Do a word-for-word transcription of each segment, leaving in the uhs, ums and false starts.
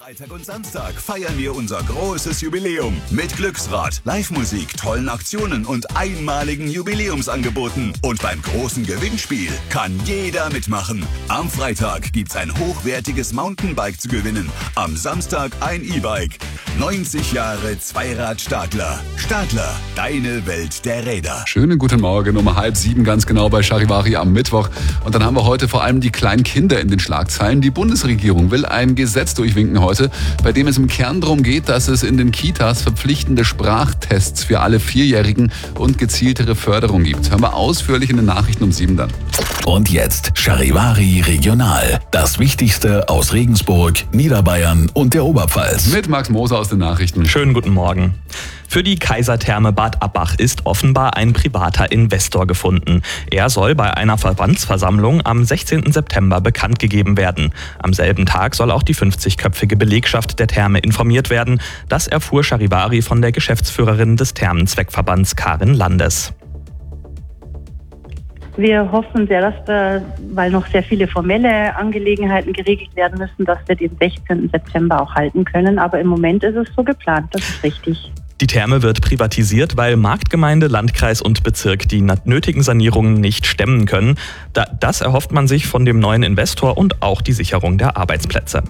Freitag und Samstag feiern wir unser großes Jubiläum mit Glücksrad, Live-Musik, tollen Aktionen und einmaligen Jubiläumsangeboten. Und beim großen Gewinnspiel kann jeder mitmachen. Am Freitag gibt's ein hochwertiges Mountainbike zu gewinnen. Am Samstag ein E-Bike. neunzig Jahre Zweirad Stadler. Stadler, deine Welt der Räder. Schönen guten Morgen, um halb sieben ganz genau bei Charivari am Mittwoch. Und dann haben wir heute vor allem die kleinen Kinder in den Schlagzeilen. Die Bundesregierung will ein Gesetz durchwinken heute, bei dem es im Kern darum geht, dass es in den Kitas verpflichtende Sprachtests für alle Vierjährigen und gezieltere Förderung gibt. Hören wir ausführlich in den Nachrichten um sieben dann. Und jetzt Charivari Regional. Das Wichtigste aus Regensburg, Niederbayern und der Oberpfalz. Mit Max Moser aus den Nachrichten. Schönen guten Morgen. Für die Kaisertherme Bad Abbach ist offenbar ein privater Investor gefunden. Er soll bei einer Verbandsversammlung am sechzehnten September bekannt gegeben werden. Am selben Tag soll auch die fünfzigköpfige Belegschaft der Therme informiert werden. Das erfuhr Charivari von der Geschäftsführerin des Thermenzweckverbands Karin Landes. Wir hoffen sehr, dass wir, weil noch sehr viele formelle Angelegenheiten geregelt werden müssen, dass wir den sechzehnten September auch halten können. Aber im Moment ist es so geplant, das ist richtig. Die Therme wird privatisiert, weil Marktgemeinde, Landkreis und Bezirk die nötigen Sanierungen nicht stemmen können. Das erhofft man sich von dem neuen Investor und auch die Sicherung der Arbeitsplätze.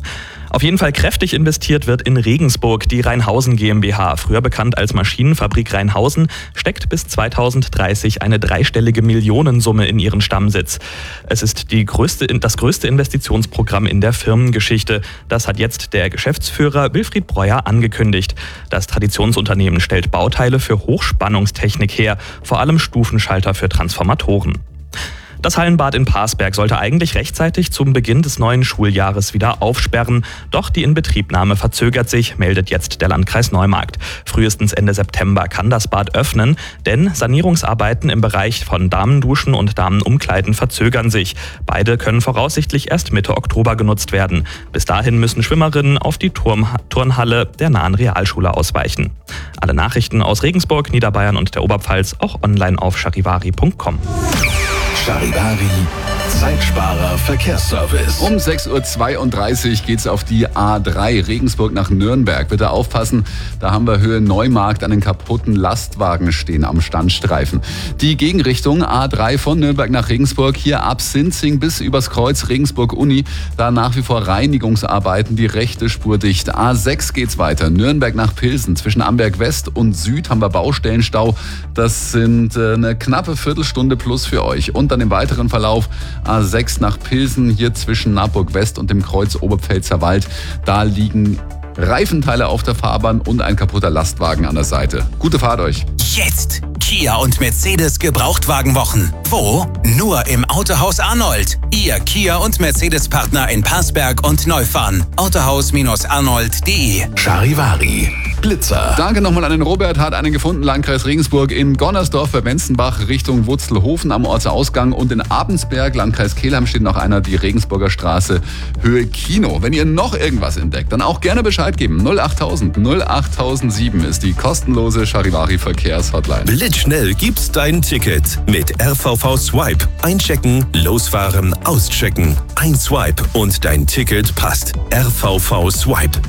Auf jeden Fall kräftig investiert wird in Regensburg. Die Rheinhausen GmbH, früher bekannt als Maschinenfabrik Rheinhausen, steckt bis zweitausenddreißig eine dreistellige Millionensumme in ihren Stammsitz. Es ist die größte, das größte Investitionsprogramm in der Firmengeschichte. Das hat jetzt der Geschäftsführer Wilfried Breuer angekündigt. Das Traditionsunternehmen stellt Bauteile für Hochspannungstechnik her, vor allem Stufenschalter für Transformatoren. Das Hallenbad in Parsberg sollte eigentlich rechtzeitig zum Beginn des neuen Schuljahres wieder aufsperren. Doch die Inbetriebnahme verzögert sich, meldet jetzt der Landkreis Neumarkt. Frühestens Ende September kann das Bad öffnen, denn Sanierungsarbeiten im Bereich von Damenduschen und Damenumkleiden verzögern sich. Beide können voraussichtlich erst Mitte Oktober genutzt werden. Bis dahin müssen Schwimmerinnen auf die Turm- Turnhalle der nahen Realschule ausweichen. Alle Nachrichten aus Regensburg, Niederbayern und der Oberpfalz auch online auf charivari punkt com. Charivari, Zeitsparer Verkehrsservice. Um sechs Uhr zweiunddreißig geht's auf die A drei Regensburg nach Nürnberg. Bitte aufpassen, da haben wir Höhe Neumarkt einen kaputten Lastwagen stehen am Standstreifen. Die Gegenrichtung A drei von Nürnberg nach Regensburg, hier ab Sinzing bis übers Kreuz Regensburg-Uni. Da nach wie vor Reinigungsarbeiten, die rechte Spur dicht. A sechs geht's weiter, Nürnberg nach Pilsen. Zwischen Amberg West und Süd haben wir Baustellenstau. Das sind äh, eine knappe Viertelstunde plus für euch. Und dann im weiteren Verlauf A sechs nach Pilsen, hier zwischen Naburg West und dem Kreuz Oberpfälzer Wald. Da liegen Reifenteile auf der Fahrbahn und ein kaputter Lastwagen an der Seite. Gute Fahrt euch. Jetzt Kia und Mercedes Gebrauchtwagenwochen. Wo? Nur im Autohaus Arnold. Ihr Kia und Mercedes-Partner in Parsberg und Neufahren. autohaus arnold punkt de. Charivari, Blitzer. Danke nochmal an den Robert, hat einen gefunden, Landkreis Regensburg in Gonnersdorf bei Wenzenbach Richtung Wutzelhofen am Ortsausgang und in Abensberg, Landkreis Kelheim, steht noch einer, die Regensburger Straße, Höhe Kino. Wenn ihr noch irgendwas entdeckt, dann auch gerne Bescheid geben. null achttausend null achttausendsieben ist die kostenlose Charivari Verkehrshotline. Blitzschnell gibt's dein Ticket mit R V V Swipe. Einchecken, losfahren, auschecken. Ein Swipe und dein Ticket passt. R V V Swipe.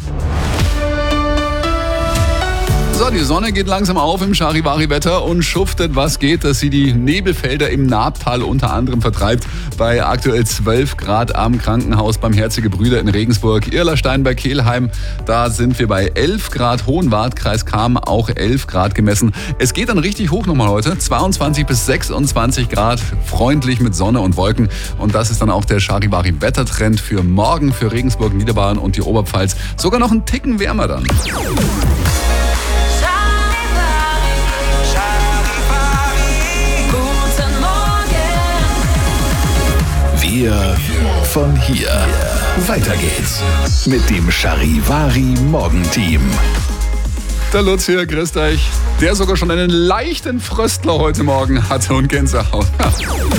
So, die Sonne geht langsam auf im Charivari-Wetter und schuftet, was geht, dass sie die Nebelfelder im Naabtal unter anderem vertreibt. Bei aktuell zwölf Grad am Krankenhaus beim Herzige Brüder in Regensburg. Irlerstein bei Kelheim, da sind wir bei elf Grad. Hohenwart, Kreis Cham, auch elf Grad gemessen. Es geht dann richtig hoch nochmal heute. zweiundzwanzig bis sechsundzwanzig Grad, freundlich mit Sonne und Wolken. Und das ist dann auch der Charivari-Wettertrend für morgen für Regensburg, Niederbayern und die Oberpfalz. Sogar noch einen Ticken wärmer dann. Wir von hier. Weiter geht's mit dem Charivari Morgenteam. Der Lutz hier, grüßt euch. Der sogar schon einen leichten Fröstler heute Morgen hatte und Gänsehaut.